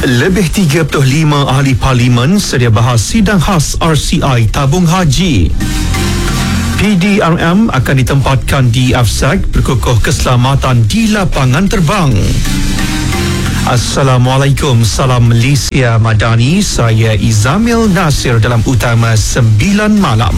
Lebih 35 ahli parlimen sedia bahas sidang khas RCI tabung haji. PDRM akan ditempatkan di AFSAC berkukuh keselamatan di lapangan terbang. Assalamualaikum, salam Malaysia Madani. Saya Izamil Nasir dalam Utama 9 Malam.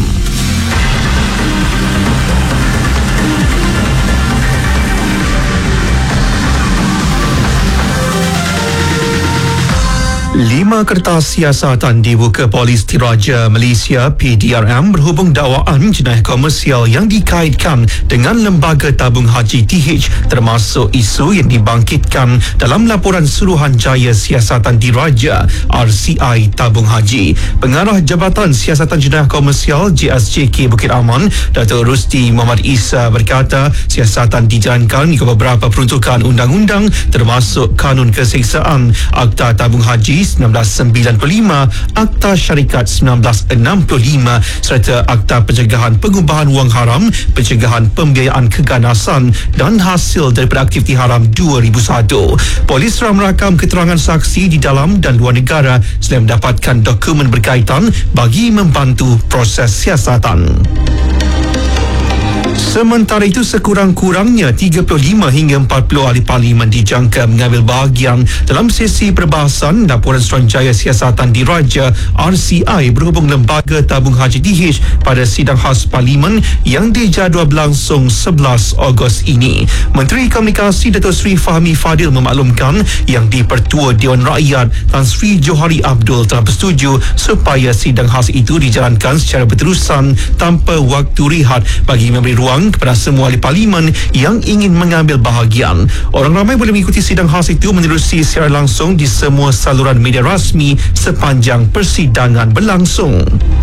Lima kertas siasatan dibuka Polis Diraja Malaysia PDRM berhubung dakwaan jenayah komersial yang dikaitkan dengan Lembaga Tabung Haji TH, termasuk isu yang dibangkitkan dalam laporan Suruhanjaya Siasatan Diraja RCI Tabung Haji. Pengarah Jabatan Siasatan Jenayah Komersial JSJK Bukit Aman, Datuk Rusti Muhammad Isa berkata siasatan dijalankan mengikut beberapa peruntukan undang-undang termasuk Kanun Keseksaan, Akta Tabung Haji 1995, Akta Syarikat 1965 serta Akta Pencegahan Pengubahan Wang Haram, Pencegahan Pembiayaan Keganasan dan Hasil daripada Aktiviti Haram 2001. Polis telah merakam keterangan saksi di dalam dan luar negara selain mendapatkan dokumen berkaitan bagi membantu proses siasatan. Sementara itu, sekurang-kurangnya 35 hingga 40 ahli parlimen dijangka mengambil bahagian dalam sesi perbahasan laporan Suruhanjaya Siasatan Diraja RCI berhubung Lembaga Tabung Haji DH pada sidang khas parlimen yang dijadual berlangsung 11 Ogos ini. Menteri Komunikasi Datuk Seri Fahmi Fadil memaklumkan yang di-Pertua Dewan Rakyat Tan Sri Johari Abdul telah bersetuju supaya sidang khas itu dijalankan secara berterusan tanpa waktu rehat bagi memberi ruang kepada semua ahli parlimen yang ingin mengambil bahagian. Orang ramai boleh mengikuti sidang khas itu menerusi secara langsung di semua saluran media rasmi sepanjang persidangan berlangsung.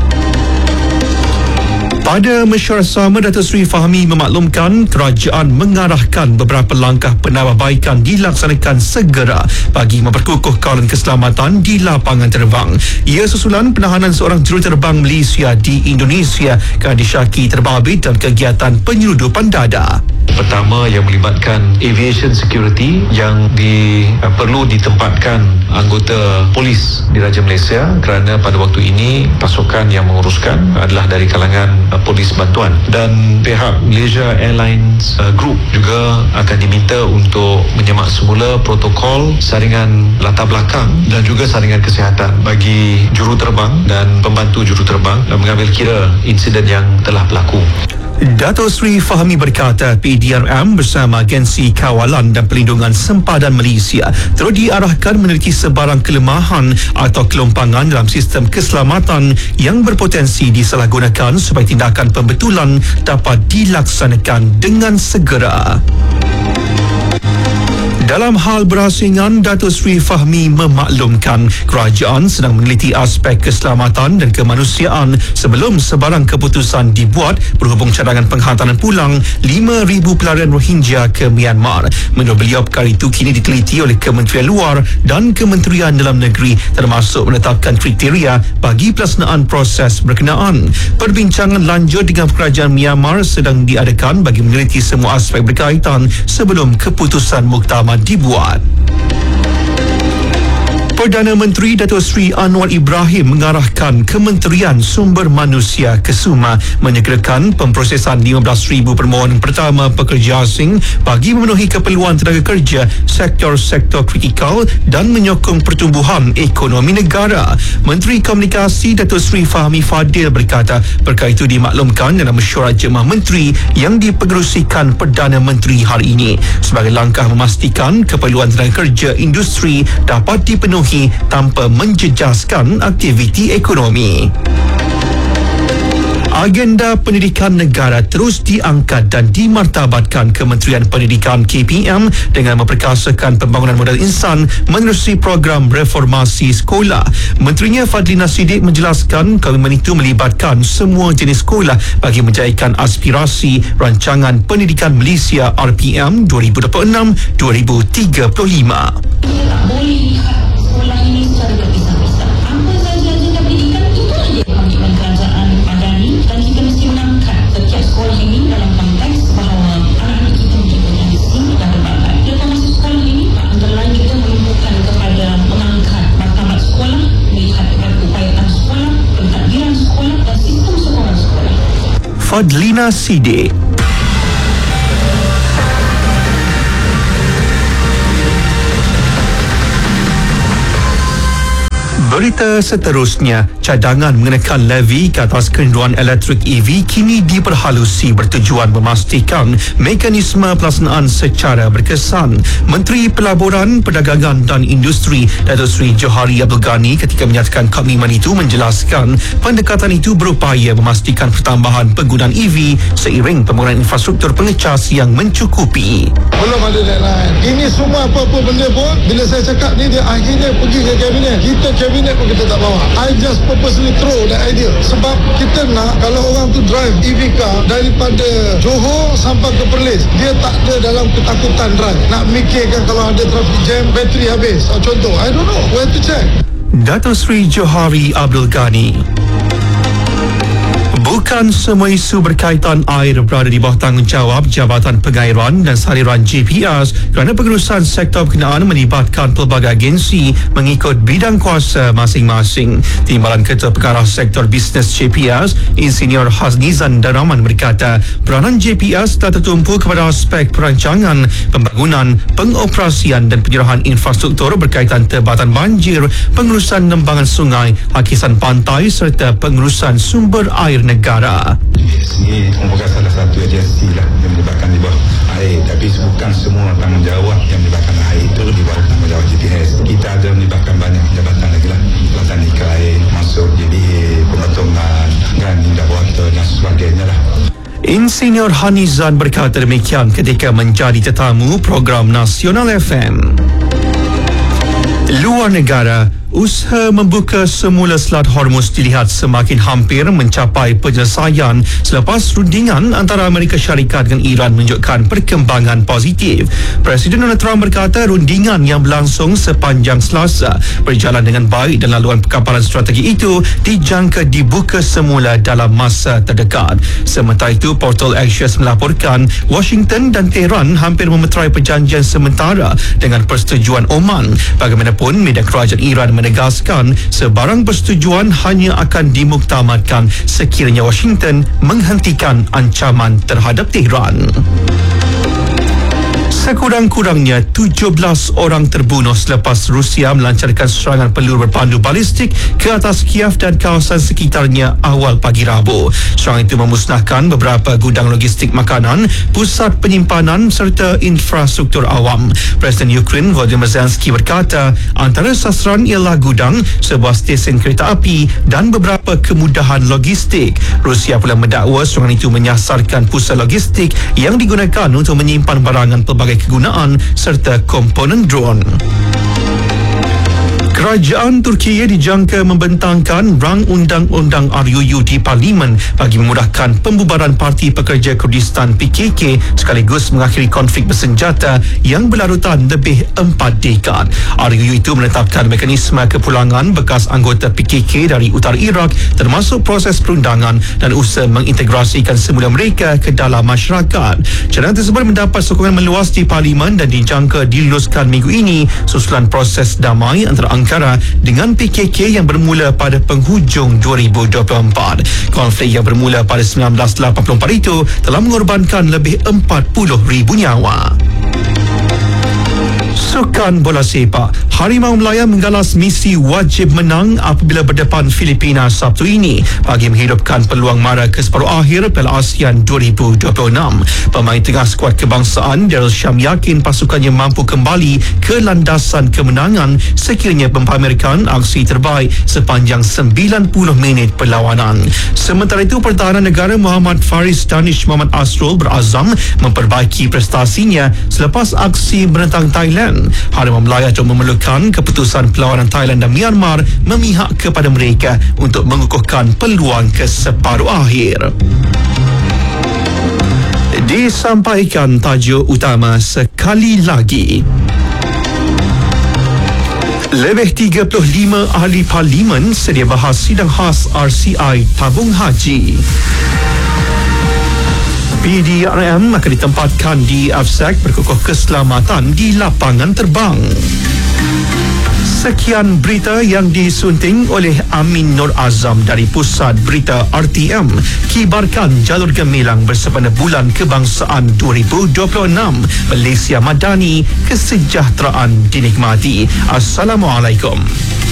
Pada mesyuarat sama, Datuk Seri Fahmi memaklumkan kerajaan mengarahkan beberapa langkah penambahbaikan dilaksanakan segera bagi memperkukuh kawalan keselamatan di lapangan terbang. Ia susulan penahanan seorang juruterbang Malaysia di Indonesia kerana disyaki terbabit dalam kegiatan penyeludupan dada. Pertama, yang melibatkan aviation security yang perlu ditempatkan anggota polis di Raja Malaysia kerana pada waktu ini pasukan yang menguruskan adalah dari kalangan polis bantuan, dan pihak Malaysia Airlines Group juga akan diminta untuk menyemak semula protokol saringan latar belakang dan juga saringan kesihatan bagi juruterbang dan pembantu juruterbang mengambil kira insiden yang telah berlaku. Datuk Seri Fahmi berkata PDRM bersama Agensi Kawalan dan Perlindungan Sempadan Malaysia terus diarahkan meneliti sebarang kelemahan atau kelompangan dalam sistem keselamatan yang berpotensi disalahgunakan supaya tindakan pembetulan dapat dilaksanakan dengan segera. Dalam hal berasingan, Datuk Seri Fahmi memaklumkan kerajaan sedang meneliti aspek keselamatan dan kemanusiaan sebelum sebarang keputusan dibuat berhubung cadangan penghantaran pulang 5,000 pelarian Rohingya ke Myanmar. Menurut beliau, perkara itu kini diteliti oleh Kementerian Luar dan Kementerian Dalam Negeri termasuk menetapkan kriteria bagi pelaksanaan proses berkenaan. Perbincangan lanjut dengan kerajaan Myanmar sedang diadakan bagi meneliti semua aspek berkaitan sebelum keputusan muktamar dibuat. Perdana Menteri Datuk Seri Anwar Ibrahim mengarahkan Kementerian Sumber Manusia Kesuma menyegerakan pemprosesan 15,000 permohonan pertama pekerja asing bagi memenuhi keperluan tenaga kerja sektor-sektor kritikal dan menyokong pertumbuhan ekonomi negara. Menteri Komunikasi Datuk Seri Fahmi Fadil berkata perkara itu dimaklumkan dalam mesyuarat Jemaah Menteri yang dipengerusikan Perdana Menteri hari ini sebagai langkah memastikan keperluan tenaga kerja industri dapat dipenuhi tanpa menjejaskan aktiviti ekonomi. Agenda pendidikan negara terus diangkat dan dimartabatkan Kementerian Pendidikan KPM dengan memperkasakan pembangunan modal insan menerusi program reformasi sekolah. Menterinya Fadlina Siddiq menjelaskan komitmen itu melibatkan semua jenis sekolah bagi menjayakan aspirasi Rancangan Pendidikan Malaysia RPM 2026-2035. Boleh lihat sekolah ini secara terpisah-pisah. Apa saja agenda pendidikan, itu saja komitmen kerajaan Madani, dan kita mesti menangkan setiap sekolah ini dalam konteks bahawa anak-anak kita menjadi potensi dan berbakat. Reformasi sekolah ini antara lain kita menumbuhkan kepada mengangkat Fadlina Side. Berita seterusnya, cadangan mengenakan levy ke atas kenderaan elektrik EV kini diperhalusi bertujuan memastikan mekanisme pelaksanaan secara berkesan. Menteri Pelaburan, Perdagangan dan Industri Datuk Seri Johari Abdul Ghani ketika menyatakan komitmen itu menjelaskan pendekatan itu berupaya memastikan pertambahan penggunaan EV seiring pembangunan infrastruktur pengecas yang mencukupi. Belum ada deadline. Ini semua apa-apa benda pun bila saya cakap ni dia akhirnya pergi ke kabinet. Kabinet pun kita tak bawa. I just purposely throw that idea. Sebab kita nak kalau orang tu drive EV car daripada Johor sampai ke Perlis, dia tak ada dalam ketakutan drive. Nak mikirkan kalau ada traffic jam, bateri habis. Contoh, I don't know. Where to check? Datuk Seri Johari Abdul Ghani. Bukan semua isu berkaitan air berada di bawah tanggungjawab Jabatan Pengairan dan Saliran JPS kerana pengurusan sektor berkenaan melibatkan pelbagai agensi mengikut bidang kuasa masing-masing. Timbalan Ketua Pengarah Sektor Bisnes JPS, Insinyur Haznizan Daraman berkata, peranan JPS telah tertumpu kepada aspek perancangan, pembangunan, pengoperasian dan penyerahan infrastruktur berkaitan tebatan banjir, pengurusan lembangan sungai, hakisan pantai serta pengurusan sumber air negara. Ini merupakan salah satu agensi lah yang melibatkan di bawah air, tapi bukan semua tanggungjawab yang melibatkan air itu di bawah tanggungjawab JPS. Kita ada melibatkan banyak jabatan lagi lah, jabatan ikan air, masuk jadi pemotongan dan indah water dan sebagainya lah. Insinyur Hanizan berkata demikian ketika menjadi tetamu program Nasional FM. Luar negara, usaha membuka semula Selat Hormuz dilihat semakin hampir mencapai penyelesaian selepas rundingan antara Amerika Syarikat dengan Iran menunjukkan perkembangan positif. Presiden Donald Trump berkata rundingan yang berlangsung sepanjang Selasa berjalan dengan baik dan laluan kapal strategi itu dijangka dibuka semula dalam masa terdekat. Sementara itu, portal Axios melaporkan Washington dan Tehran hampir memeterai perjanjian sementara dengan persetujuan Oman. Bagaimanapun, media kerajaan Iran menegaskan sebarang persetujuan hanya akan dimuktamadkan sekiranya Washington menghentikan ancaman terhadap Tehran. Sekurang-kurangnya 17 orang terbunuh selepas Rusia melancarkan serangan peluru berpandu balistik ke atas Kiev dan kawasan sekitarnya awal pagi Rabu. Serangan itu memusnahkan beberapa gudang logistik makanan, pusat penyimpanan serta infrastruktur awam. Presiden Ukraine Volodymyr Zelensky berkata antara sasaran ialah gudang, sebuah stesen kereta api dan beberapa kemudahan logistik. Rusia pula mendakwa serangan itu menyasarkan pusat logistik yang digunakan untuk menyimpan barangan pelbagai kegunaan serta komponen drone. Kerajaan Turki dijangka membentangkan rang undang-undang RUU di Parlimen bagi memudahkan pembubaran Parti Pekerja Kurdistan PKK sekaligus mengakhiri konflik bersenjata yang berlarutan lebih 4 dekad. RUU itu menetapkan mekanisme kepulangan bekas anggota PKK dari utara Iraq termasuk proses perundangan dan usaha mengintegrasikan semula mereka ke dalam masyarakat. Cadangan tersebut mendapat sokongan meluas di Parlimen dan dijangka diluluskan minggu ini susulan proses damai antara Ankara dengan PKK yang bermula pada penghujung 2024. Konflik yang bermula pada 1984 itu telah mengorbankan lebih 40,000 nyawa. Sukan bola sepak, Harimau Melaya menggalas misi wajib menang apabila berdepan Filipina Sabtu ini bagi menghidupkan peluang mara ke separuh akhir Piala ASEAN 2026. Pemain tengah skuad kebangsaan Daryl Sham yakin pasukannya mampu kembali ke landasan kemenangan sekiranya mempamerkan aksi terbaik sepanjang 90 minit perlawanan. Sementara itu, pertahanan negara Muhammad Faris Danish Muhammad Asrul berazam memperbaiki prestasinya selepas aksi menentang Thailand. Harimau Melaya cuma memerlukan keputusan perlawanan Thailand dan Myanmar memihak kepada mereka untuk mengukuhkan peluang ke separuh akhir. Disampaikan tajuk utama sekali lagi. Lebih 35 ahli parlimen sedia bahas sidang khas RCI tabung haji. PDRM akan ditempatkan di AFSEC berkukuh keselamatan di lapangan terbang. Sekian berita yang disunting oleh Amin Nur Azam dari Pusat Berita RTM. Kibarkan jalur gemilang bersempena Bulan Kebangsaan 2026. Malaysia Madani, kesejahteraan dinikmati. Assalamualaikum.